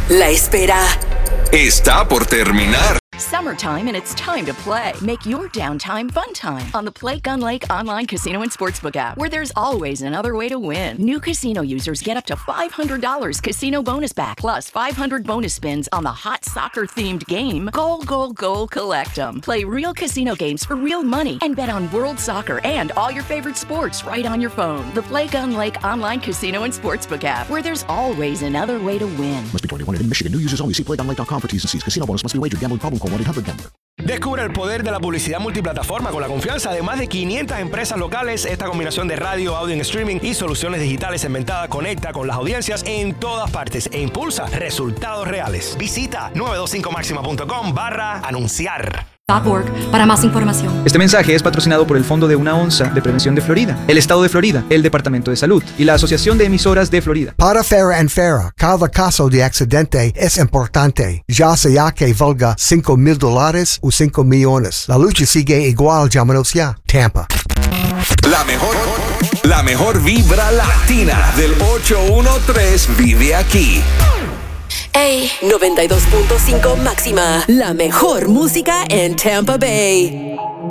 La espera está por terminar. Summertime and it's time to play. Make your downtime fun time on the Play Gun Lake online casino and sportsbook app, where there's always another way to win. New casino users get up to $500 casino bonus back, plus 500 bonus spins on the hot soccer-themed game, Goal, Goal, Goal, Collect 'em. Play real casino games for real money and bet on world soccer and all your favorite sports right on your phone. The Play Gun Lake online casino and sportsbook app, where there's always another way to win. Must be 21 and in Michigan. New users only. See playgunlake.com for T's and C's. Casino bonus must be wagered. Gambling problem? Call 1-800-GAMBLER. Descubre el poder de la publicidad multiplataforma con la confianza de más de 500 empresas locales. Esta combinación de radio, audio en streaming y soluciones digitales inventadas conecta con las audiencias en todas partes e impulsa resultados reales. Visita 925maxima.com/anunciar. Para más información. Este mensaje es patrocinado por el Fondo de Una Onza de Prevención de Florida, el Estado de Florida, el Departamento de Salud y la Asociación de Emisoras de Florida. Para Farah and Farah, cada caso de accidente es importante, ya sea que valga $5,000 o 5 millones. La lucha sigue igual, llámanos ya. Tampa. La mejor vibra latina del 813 vive aquí. Ey, 92.5 máxima. La mejor música en Tampa Bay.